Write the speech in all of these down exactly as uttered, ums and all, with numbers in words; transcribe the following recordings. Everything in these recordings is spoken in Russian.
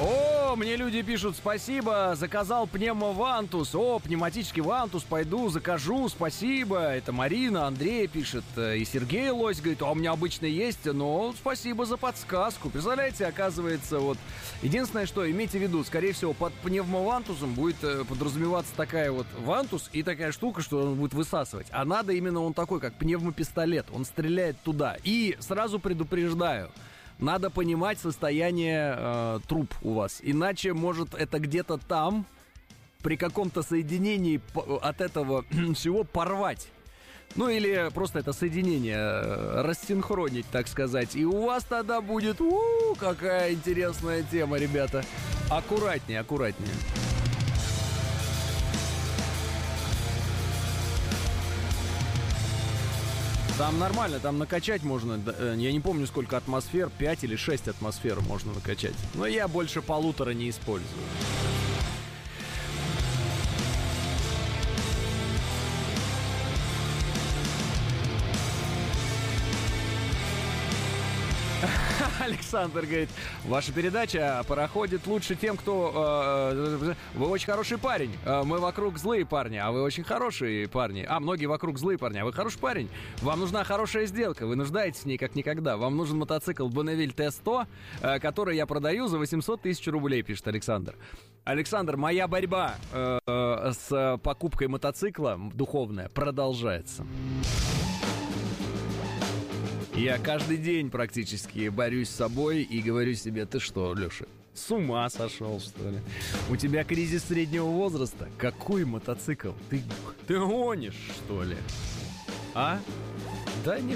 О, мне люди пишут: спасибо, заказал пневмовантус. О, пневматический вантус, пойду, закажу, спасибо. Это Марина, Андрей пишет. И Сергей Лось говорит: а у меня обычно есть, но спасибо за подсказку. Представляете, оказывается, вот единственное, что имейте в виду, скорее всего, под пневмовантусом будет подразумеваться такая вот вантус и такая штука, что он будет высасывать. А надо именно он такой, как пневмопистолет. Он стреляет туда. И сразу предупреждаю, надо понимать состояние э, труб у вас. Иначе, может, это где-то там, при каком-то соединении от этого всего порвать. Ну, или просто это соединение э, рассинхронить, так сказать. И у вас тогда будет... У-у-у, какая интересная тема, ребята. Аккуратнее, аккуратнее. Там нормально, там накачать можно, я не помню сколько атмосфер, пять или шесть атмосфер можно накачать. Но я больше полутора не использую. Александр говорит: ваша передача проходит лучше тем, кто... Э, вы очень хороший парень. Мы вокруг злые парни, а вы очень хорошие парни. А, многие вокруг злые парни, а вы хороший парень. Вам нужна хорошая сделка, вы нуждаетесь в ней как никогда. Вам нужен мотоцикл Bonneville Т сто, э, который я продаю за восемьсот тысяч рублей, пишет Александр. Александр, моя борьба э, э, с покупкой мотоцикла духовная продолжается. Я каждый день практически борюсь с собой и говорю себе: ты что, Леша, с ума сошел, что ли? У тебя кризис среднего возраста? Какой мотоцикл? Ты, ты гонишь, что ли? А? Да не...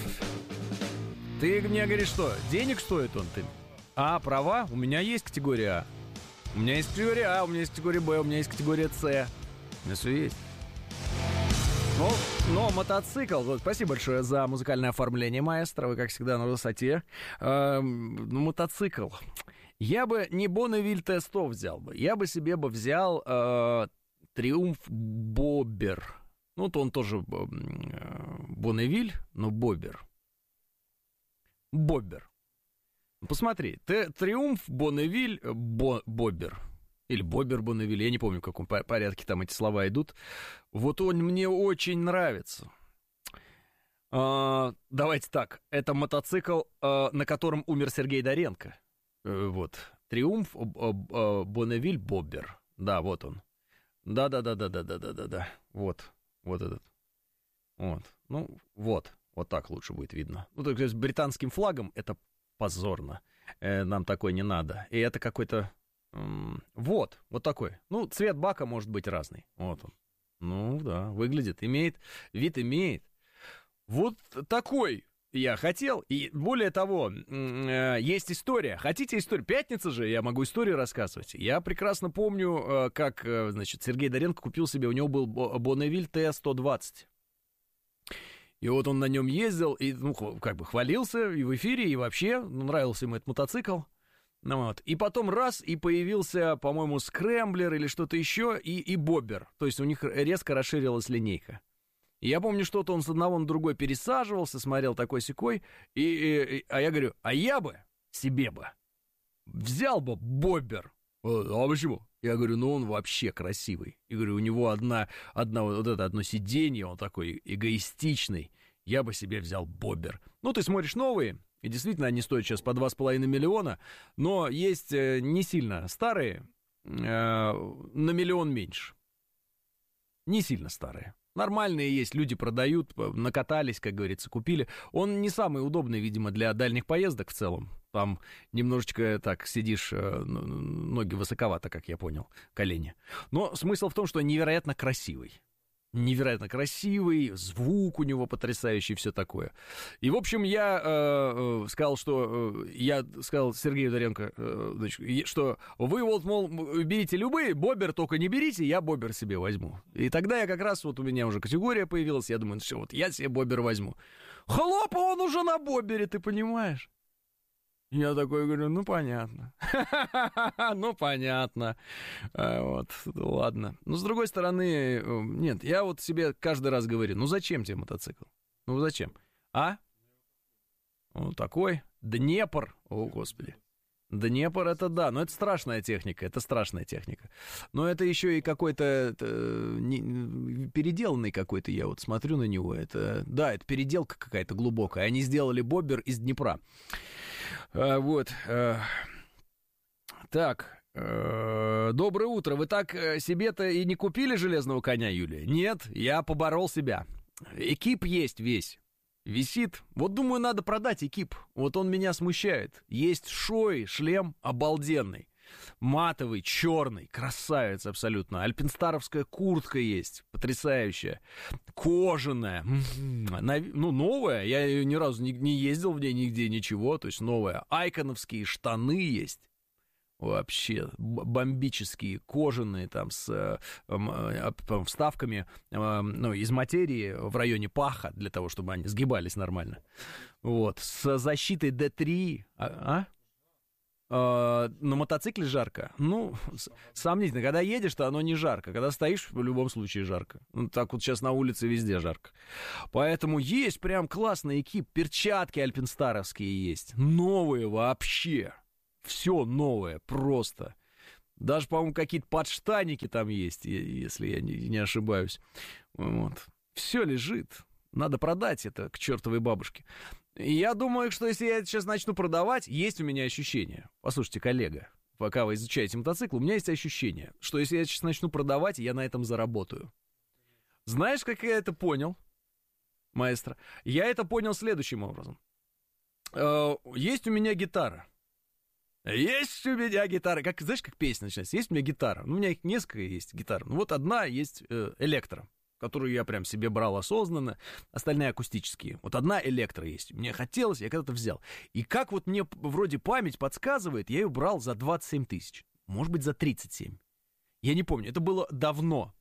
Ты мне говоришь, что, денег стоит он? Ты? А, права? У меня есть категория А. У меня есть категория А, у меня есть категория Б, у меня есть категория С. У меня все есть. Но, но мотоцикл, вот, спасибо большое за музыкальное оформление, маэстро, вы, как всегда, на высоте. Э, ну, мотоцикл. Я бы не Bonneville Т сто взял бы, я бы себе бы взял э, Триумф Боббер. Ну, вот он тоже э, Bonneville, но Боббер. Боббер. Посмотри, Триумф Bonneville Бо, Боббер. Или Боббер Bonneville, я не помню, в каком порядке там эти слова идут. Вот он мне очень нравится. А, давайте так, это мотоцикл, а, на котором умер Сергей Доренко. А, вот, Триумф Bonneville Боббер. Да, вот он. Да-да-да-да-да-да-да-да. Вот, вот этот. Вот, ну, вот, вот так лучше будет видно. Ну, то есть с британским флагом это позорно. Э, нам такой не надо. И это какой-то... Вот, вот такой. Ну, цвет бака может быть разный. Вот он. Ну, да, выглядит, имеет, вид имеет. Вот такой я хотел. И более того, есть история. Хотите историю? Пятница же, я могу историю рассказывать. Я прекрасно помню, как, значит, Сергей Доренко купил себе, у него был Bonneville Т сто двадцать. И вот он на нем ездил, и, ну, как бы хвалился и в эфире, и вообще, ну, нравился ему этот мотоцикл. Ну, вот. И потом раз, и появился, по-моему, скрэмблер или что-то еще, и, и боббер. То есть у них резко расширилась линейка. И я помню, что-то он с одного на другой пересаживался, смотрел такой-сякой, и, и, и, а я говорю, а я бы себе бы взял бы боббер. А почему? Я говорю, ну он вообще красивый. И говорю, у него одна, одна, вот это одно сиденье, он такой эгоистичный. Я бы себе взял боббер. Ну, ты смотришь новые, и действительно они стоят сейчас по два с половиной миллиона, но есть не сильно старые, э, на миллион меньше. Не сильно старые. Нормальные есть, люди продают, накатались, как говорится, купили. Он не самый удобный, видимо, для дальних поездок в целом. Там немножечко так сидишь, ноги высоковато, как я понял, колени. Но смысл в том, что невероятно красивый. Невероятно красивый, звук у него потрясающий, все такое. И, в общем, я э, сказал, что... Э, я сказал Сергею Доренко, э, значит, что вы вот, мол, берите любые, боббер только не берите, я боббер себе возьму. И тогда я как раз, вот у меня уже категория появилась, я думаю, ну все, вот я себе боббер возьму. Хлоп, он уже на боббере, ты понимаешь? Я такой говорю, ну, понятно. Ну, понятно. Вот, ладно. Но, с другой стороны, нет, я вот себе каждый раз говорю, ну, зачем тебе мотоцикл? Ну, зачем? А? Ну, такой. Днепр. О, Господи. Днепр, это да, но это страшная техника, это страшная техника. Но это еще и какой-то это, не, переделанный какой-то, я вот смотрю на него, это, да, это переделка какая-то глубокая. Они сделали бобер из Днепра. А, вот. А, так, а, доброе утро. Вы так себе-то и не купили железного коня, Юлия? Нет, я поборол себя. Экип есть весь. Висит. Вот, думаю, надо продать экип. Вот он меня смущает. Есть Шой, шлем обалденный. Матовый, черный, красавец абсолютно. Альпинстаровская куртка есть, потрясающая. Кожаная. Ну, новая. Я ее ни разу не, не ездил в ней нигде, ничего. То есть новая. Айконовские штаны есть. Вообще бомбические, кожаные, там, с э, вставками э, ну, из материи в районе паха, для того, чтобы они сгибались нормально. Вот, с защитой дэ три. А? А? Э, на мотоцикле жарко? Ну, сомнительно. Когда едешь, то оно не жарко. Когда стоишь, в любом случае жарко. Ну, так вот сейчас на улице везде жарко. Поэтому есть прям классный экип. Перчатки альпинстаровские есть. Новые вообще. Все новое, просто. Даже, по-моему, какие-то подштанники там есть, если я не, не ошибаюсь. Вот. Все лежит. Надо продать это к чертовой бабушке. И я думаю, что если я сейчас начну продавать, есть у меня ощущение. Послушайте, коллега, пока вы изучаете мотоцикл, у меня есть ощущение, что если я сейчас начну продавать, я на этом заработаю. Знаешь, как я это понял, маэстро? Я это понял следующим образом. Есть у меня гитара. Есть у меня гитара. Как, знаешь, как песня начинается? Есть у меня гитара. Ну, у меня их несколько есть гитар. Ну, вот одна есть э, электро, которую я прям себе брал осознанно. Остальные акустические. Вот одна электро есть. Мне хотелось, я когда-то взял. И как вот мне вроде память подсказывает, я ее брал за двадцать семь тысяч. Может быть, за тридцать семь. Я не помню. Это было давно.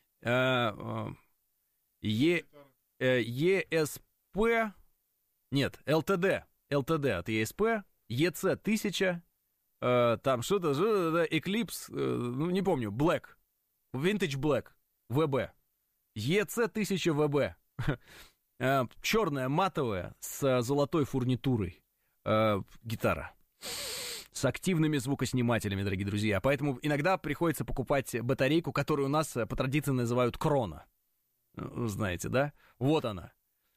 Е эс пэ... Нет, эл тэ дэ. эл тэ дэ от и эс пэ. и си тысяча. Там что-то, что-то, Eclipse, ну, не помню, Black, Vintage Black, ви би, и си тысяча ви би, черная матовая с золотой фурнитурой гитара, с активными звукоснимателями, дорогие друзья, поэтому иногда приходится покупать батарейку, которую у нас по традиции называют крона, знаете, да? Вот она.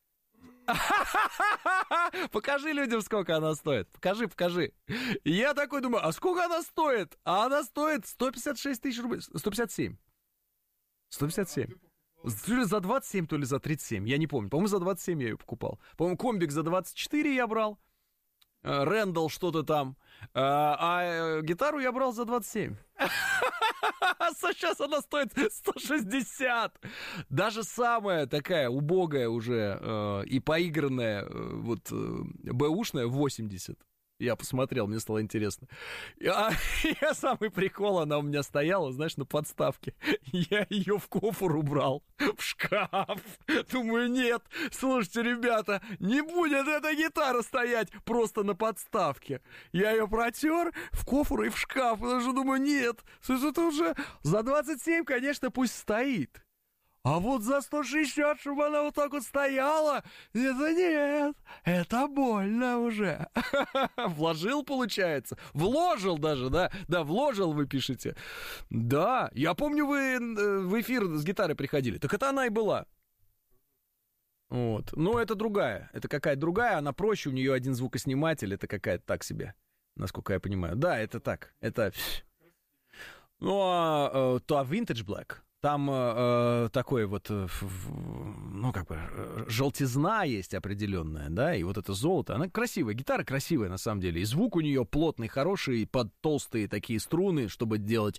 Покажи людям, сколько она стоит. Покажи, покажи. И я такой думаю, а сколько она стоит? А она стоит сто пятьдесят шесть тысяч рублей. сто пятьдесят семь. сто пятьдесят семь. То ли за двадцать семь, то ли за тридцать семь. Я не помню. По-моему, за двадцать семь я ее покупал. По-моему, комбик за двадцать четыре я брал. Рэндалл что-то там. А, а гитару я брал за двадцать семь. Сейчас она стоит сто шестьдесят. Даже самая такая убогая уже э, и поигранная э, вот э, бэушная восемьдесят. Я посмотрел, мне стало интересно. Я, я самый прикол, она у меня стояла, знаешь, на подставке. Я ее в кофр убрал, в шкаф. Думаю, нет, слушайте, ребята, не будет эта гитара стоять просто на подставке. Я ее протер в кофр и в шкаф, потому что думаю, нет, слушай, это уже за двадцать семь, конечно, пусть стоит. А вот за сто шестьдесят, чтобы она вот так вот стояла, это нет, это больно уже. Вложил, получается. Вложил даже, да? Да, вложил, вы пишете. Да, я помню, вы в эфир с гитарой приходили. Так это она и была. Вот. Но это другая. Это какая-то другая, она проще, у нее один звукосниматель, это какая-то так себе, насколько я понимаю. Да, это так. Это... Ну, а то Vintage Black... Там э, такой вот, э, ну, как бы, э, желтизна есть определенная, да, и вот это золото, она красивая, гитара красивая, на самом деле, и звук у нее плотный, хороший, под толстые такие струны, чтобы делать...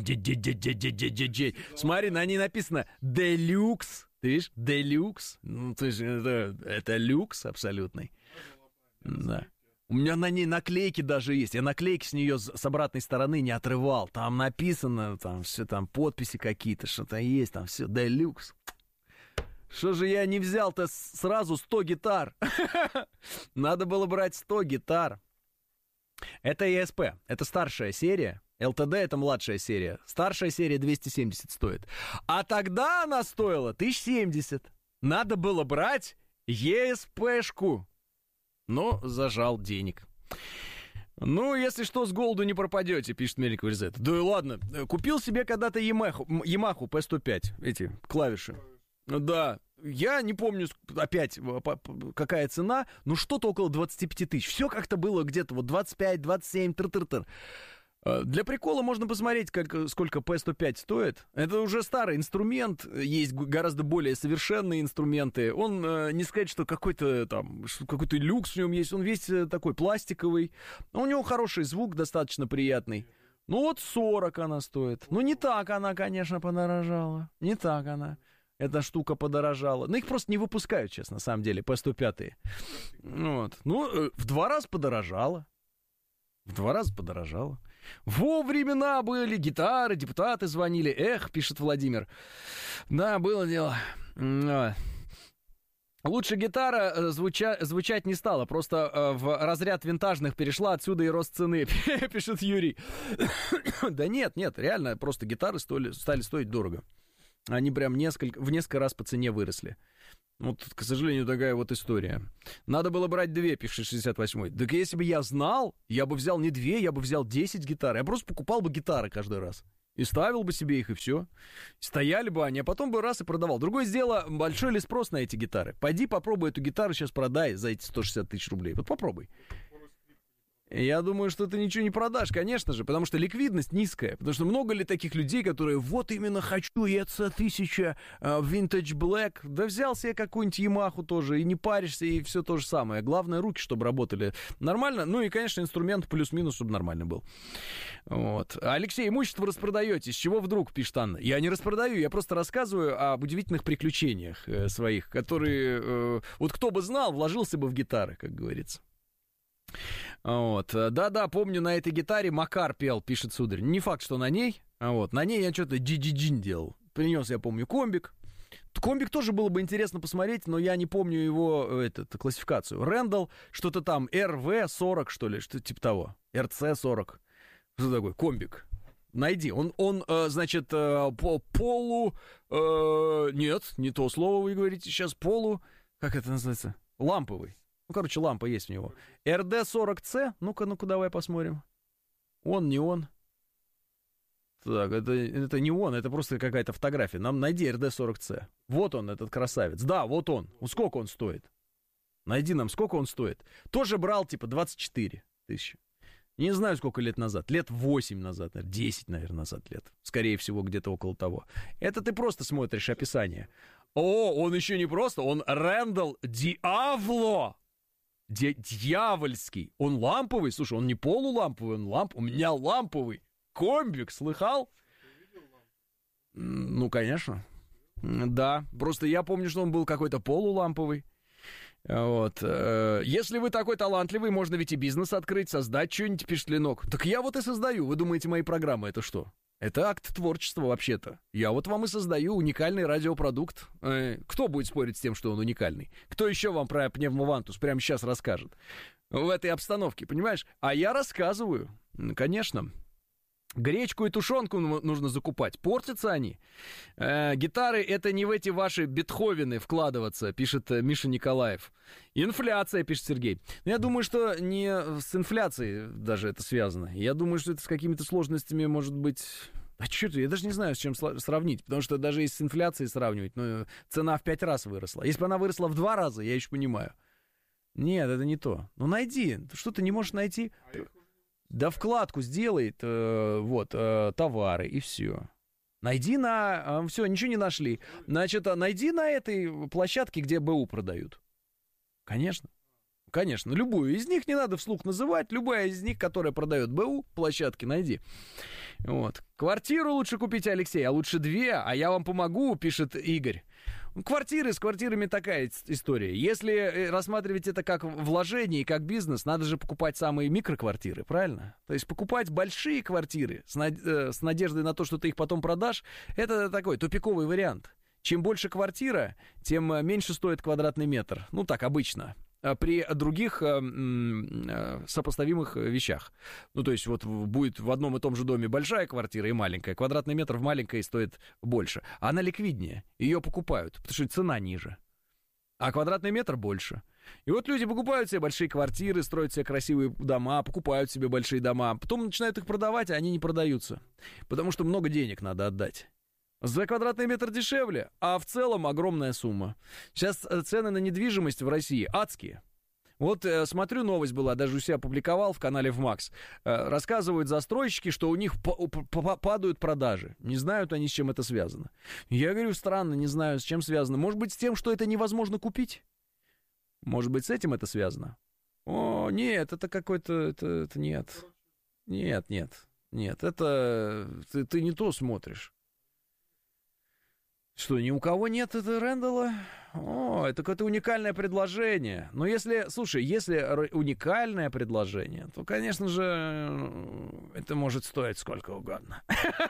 Смотри, на ней написано «Делюкс», ты видишь, «Делюкс», ну, то есть это, это люкс абсолютный, да. У меня на ней наклейки даже есть. Я наклейки с нее с обратной стороны не отрывал. Там написано, там все, там подписи какие-то, что-то есть, там все, делюкс. Что же я не взял-то сразу сто гитар? Надо было брать сто гитар. Это и эс пэ, это старшая серия. эл тэ дэ это младшая серия. Старшая серия двести семьдесят стоит. А тогда она стоила тысяча семьдесят. Надо было брать и эс пэ-шку. Но зажал денег. Ну, если что, с голоду не пропадете, пишет Мелик Вильзет. Да и ладно, купил себе когда-то Yamaha, Yamaha пи сто пять, эти клавиши. Да, я не помню опять какая цена, но что-то около двадцать пять тысяч. Все как-то было где-то вот двадцать пять, двадцать семь, тыр-тыр-тыр. Для прикола можно посмотреть, как, сколько пи сто пять стоит. Это уже старый инструмент, есть гораздо более совершенные инструменты. Он, не сказать, что какой-то там, какой-то люкс в нем есть, он весь такой пластиковый. У него хороший звук, достаточно приятный. Ну вот сорок она стоит. Ну не так она, конечно, подорожала. Не так она. Эта штука подорожала. Ну их просто не выпускают сейчас, на самом деле, пи сто пять. Вот. Ну, в два раза подорожала. В два раза подорожала. Во времена были гитары, депутаты звонили. Эх, пишет Владимир. Да, было дело. Лучше гитара звуча- звучать не стала. Просто в разряд винтажных перешла, отсюда и рост цены, пишет Юрий. Да нет, нет, реально, просто гитары стоили, стали стоить дорого. Они прям несколько, в несколько раз по цене выросли. Вот, к сожалению, такая вот история. Надо было брать две, пишет шестьдесят восьмой. Так если бы я знал, я бы взял не две, я бы взял десять гитар. Я просто покупал бы гитары каждый раз. И ставил бы себе их, и все. Стояли бы они, а потом бы раз и продавал. Другое дело, большой ли спрос на эти гитары? Пойди попробуй эту гитару сейчас продай за эти сто шестьдесят тысяч рублей. Вот попробуй. Я думаю, что ты ничего не продашь, конечно же, потому что ликвидность низкая. Потому что много ли таких людей, которые вот именно хочу и это тысяча uh, Vintage Black, да взял себе какую-нибудь Ямаху тоже, и не паришься, и все то же самое. Главное, руки, чтобы работали нормально. Ну и, конечно, инструмент плюс-минус, чтобы нормально был. Вот. Алексей, имущество распродаете. С чего вдруг, пишет Анна? Я не распродаю, я просто рассказываю об удивительных приключениях э, своих, которые... Э, вот кто бы знал, вложился бы в гитары, как говорится. Вот. Да-да, помню, на этой гитаре Макар пел, пишет Сударь. Не факт, что на ней. Вот. На ней я что-то джи-джи-джин делал. Принес, я помню, комбик. Комбик тоже было бы интересно посмотреть, но я не помню его этот, классификацию. Рэндалл, что-то там, эр ви сорок, что ли, что-то типа того. эр си сорок. Что такое? Комбик. Найди. Он, он э, значит, э, по полу... Э, нет, не то слово вы говорите сейчас. Полу... Как это называется? Ламповый. Ну, короче, лампа есть у него. эр ди сорок си. Ну-ка, ну-ка, давай посмотрим. Он, не он. Так, это, это не он, это просто какая-то фотография. Нам найди эр ди сорок си. Вот он, этот красавец. Да, вот он. Сколько он стоит? Найди нам, сколько он стоит. Тоже брал, типа, двадцать четыре тысячи. Не знаю, сколько лет назад. Лет восемь назад, наверное, десять, наверное, назад лет. Скорее всего, где-то около того. Это ты просто смотришь описание. О, он еще не просто, он Рэндалл Диавло. Дьявольский. Он ламповый. Слушай, он не полуламповый, он ламп. У меня ламповый. Комбик, слыхал? Ну, конечно. Да. Просто я помню, что он был какой-то полуламповый. Вот. Если вы такой талантливый, можно ведь и бизнес открыть, создать что-нибудь, пишет Ленок. Так я вот и создаю. Вы думаете, мои программы это что? Это акт творчества вообще-то. Я вот вам и создаю уникальный радиопродукт. Э, кто будет спорить с тем, что он уникальный? Кто еще вам про пневмовантус прямо сейчас расскажет? В этой обстановке, понимаешь? А я рассказываю. Конечно. Гречку и тушенку нужно закупать. Портятся они. Э, гитары — это не в эти ваши Бетховены вкладываться, пишет Миша Николаев. Инфляция, пишет Сергей. Но я думаю, что не с инфляцией даже это связано. Я думаю, что это с какими-то сложностями, может быть... А что ты, я даже не знаю, с чем сравнить. Потому что даже если с инфляцией сравнивать, ну, цена в пять раз выросла. Если бы она выросла в два раза, я еще понимаю. Нет, это не то. Ну, найди. Что ты не можешь найти? Да вкладку сделай, э, вот, э, товары, и все. Найди на... Э, все, ничего не нашли. Значит, найди на этой площадке, где БУ продают. Конечно. Конечно, любую из них не надо вслух называть. Любая из них, которая продает БУ, площадки, найди. Вот. Квартиру лучше купить, Алексей, а лучше две, а я вам помогу, пишет Игорь. Квартиры, с квартирами такая история. Если рассматривать это как вложение и как бизнес, надо же покупать самые микроквартиры, правильно? То есть покупать большие квартиры с, над... с надеждой на то, что ты их потом продашь, это такой тупиковый вариант. Чем больше квартира, тем меньше стоит квадратный метр. Ну, так обычно. При других э, э, сопоставимых вещах. Ну, то есть вот будет в одном и том же доме большая квартира и маленькая. Квадратный метр в маленькой стоит больше. Она ликвиднее. Ее покупают, потому что цена ниже. а квадратный метр больше. И вот люди покупают себе большие квартиры, строят себе красивые дома, покупают себе большие дома, потом начинают их продавать, а они не продаются, потому что много денег надо отдать. За квадратный метр дешевле, а в целом огромная сумма. Сейчас цены на недвижимость в России адские. Вот э, смотрю, новость была, даже у себя опубликовал в канале ВМАКС. Э, рассказывают застройщики, что у них по- по- падают продажи. Не знают они, с чем это связано. Я говорю, странно, не знаю, с чем связано. Может быть, с тем, что это невозможно купить? Может быть, с этим это связано? О, нет, это какой-то... Это, это нет. Нет, нет, нет. Это... Ты, ты не то смотришь. Что, ни у кого нет это Рэндалла? О, это какое-то уникальное предложение. Но если, слушай, если уникальное предложение, то, конечно же, это может стоить сколько угодно.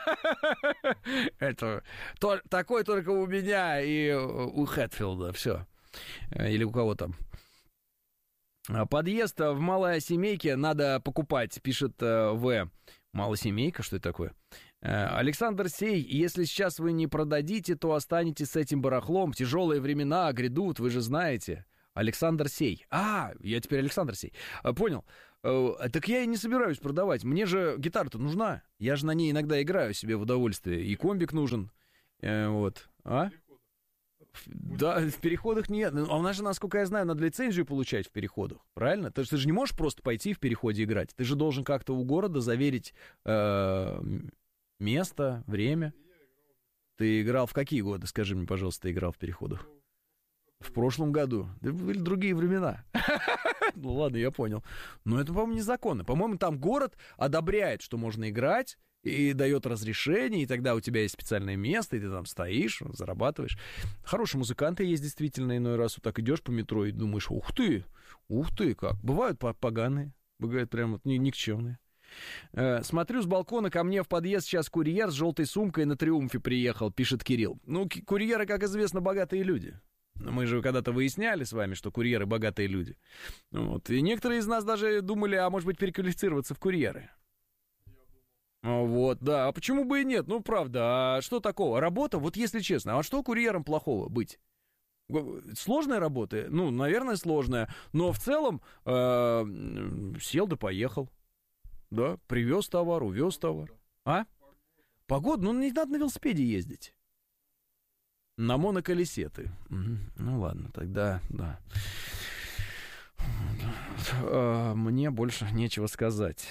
Это такое только у меня и у Хэтфилда, все. Или у кого там. Подъезд в малой семейке надо покупать, пишет В. Малосемейка, что это такое? Александр Сей, если сейчас вы не продадите, то останетесь с этим барахлом. Тяжелые времена грядут, вы же знаете. Александр Сей. А, я теперь Александр Сей. Понял. Так я и не собираюсь продавать. Мне же гитара-то нужна. Я же на ней иногда играю себе в удовольствие. И комбик нужен. Вот. А? Да, в переходах нет. А у нас же, насколько я знаю, надо лицензию получать в переходах. Правильно? Ты, ты же не можешь просто пойти в переходе играть. Ты же должен как-то у города заверить э, место, время. Ты играл в какие годы? Скажи мне, пожалуйста, ты играл в переходах? В прошлом году. Да были другие времена. Ну ладно, я понял. Но это, по-моему, незаконно. По-моему, там город одобряет, что можно играть, и дает разрешение, и тогда у тебя есть специальное место, и ты там стоишь, зарабатываешь. Хорошие музыканты есть действительно, иной раз вот так идешь по метро и думаешь, ух ты, ух ты, как. Бывают поганые, бывают прям вот никчемные. Э, смотрю с балкона, ко мне в подъезд сейчас курьер с желтой сумкой на Триумфе приехал, пишет Кирилл. Ну, курьеры, как известно, богатые люди. Мы же когда-то выясняли с вами, что курьеры богатые люди. Вот. И некоторые из нас даже думали, а может быть, переквалифицироваться в курьеры. Вот, да, а почему бы и нет? Ну, правда, а что такого? Работа, вот если честно, а что курьером плохого быть? Сложная работа? Ну, наверное, сложная, но в целом э, сел да поехал, да, привез товар, увез товар. А? Погода? Ну, не надо на велосипеде ездить. На моноколесе ты. Угу. Ну, ладно, тогда, да. Мне больше нечего сказать.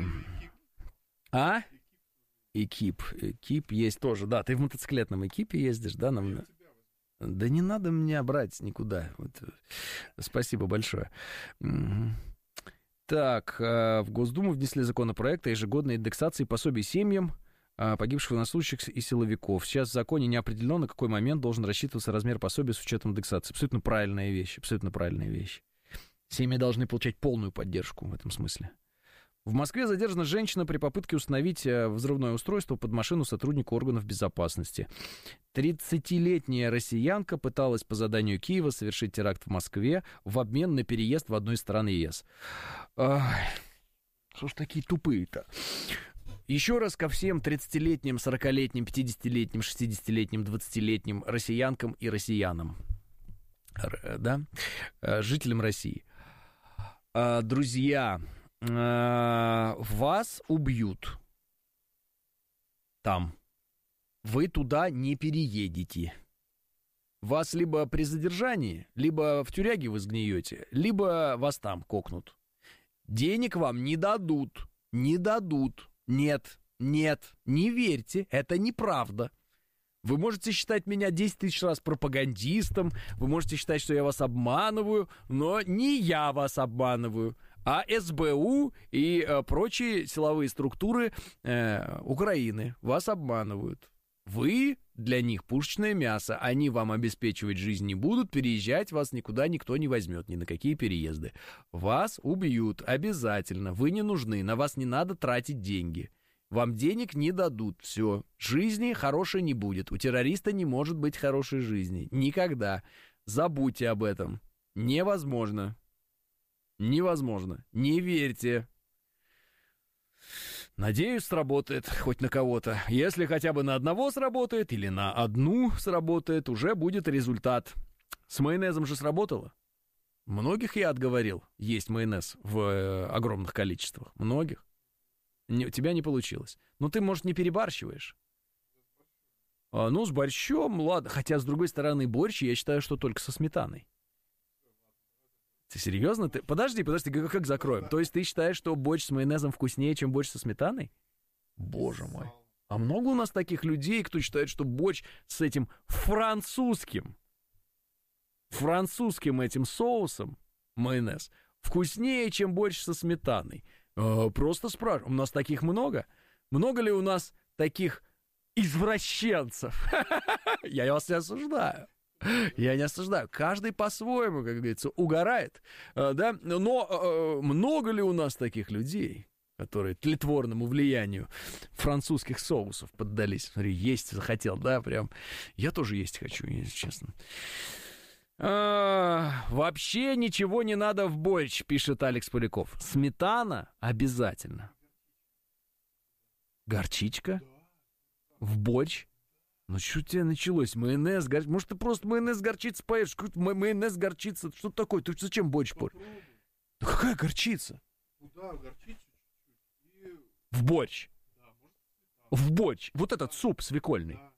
А? Экип. Экип есть тоже. Да, ты в мотоциклетном экипе ездишь, да? Нам... Да не надо меня брать никуда. Вот. Спасибо большое. Угу. Так, в Госдуму внесли законопроект о ежегодной индексации пособий семьям погибших военнослужащих и силовиков. Сейчас в законе не определено, на какой момент должен рассчитываться размер пособия с учетом индексации. Абсолютно правильная вещь. Абсолютно правильная вещь. Семьи должны получать полную поддержку в этом смысле. В Москве задержана женщина при попытке установить взрывное устройство под машину сотрудника органов безопасности. тридцатилетняя россиянка пыталась по заданию Киева совершить теракт в Москве в обмен на переезд в одну из стран ЕС. Ай, что ж такие тупые-то? Еще раз ко всем тридцатилетним, сорокалетним, пятидесятилетним, шестидесятилетним, двадцатилетним россиянкам и россиянам. Да? Жителям России. Друзья, вас убьют там. Вы туда не переедете. Вас либо при задержании, либо в тюряге вы сгниете, либо вас там кокнут. Денег вам не дадут. Не дадут. Нет, нет, не верьте, это неправда. Вы можете считать меня десять тысяч раз пропагандистом, вы можете считать, что я вас обманываю, но не я вас обманываю, а эс бэ у и э, прочие силовые структуры э, Украины вас обманывают. Вы для них пушечное мясо, они вам обеспечивать жизнь не будут, переезжать вас никуда никто не возьмет, ни на какие переезды. Вас убьют обязательно, вы не нужны, на вас не надо тратить деньги. Вам денег не дадут, все. Жизни хорошей не будет. У террориста не может быть хорошей жизни. Никогда. Забудьте об этом. Невозможно. Невозможно. Не верьте. Надеюсь, сработает хоть на кого-то. Если хотя бы на одного сработает или на одну сработает, уже будет результат. С майонезом же сработало. Многих я отговорил есть майонез в э, огромных количествах. Многих. Не, у тебя не получилось. Но ты, может, не перебарщиваешь. А, ну, с борщом, ладно. Хотя, с другой стороны, борщ, я считаю, что только со сметаной. Ты серьезно? Ты... Подожди, подожди, как, как закроем? То есть ты считаешь, что борщ с майонезом вкуснее, чем борщ со сметаной? Боже мой. А много у нас таких людей, кто считает, что борщ с этим французским, французским этим соусом, майонез, вкуснее, чем борщ со сметаной? Э, просто спрашиваю. У нас таких много? Много ли у нас таких извращенцев? Я вас не осуждаю. Я не осуждаю. Каждый по-своему, как говорится, угорает. А, да? Но а, много ли у нас таких людей, которые тлетворному влиянию французских соусов поддались? Смотри, есть захотел, да, прям. Я тоже есть хочу, если честно. А, вообще ничего не надо в борщ, пишет Алекс Поляков. Сметана обязательно. Горчичка? В борщ? Ну, что у тебя началось? Майонез, горчица. Может, ты просто майонез, горчица поешь? Ма- майонез, горчица. Что такое? Ты зачем борщ поришь? Да какая горчица? Куда горчицу чуть-чуть? И... В борщ. Да, может, В борщ. Вот этот суп свекольный. да.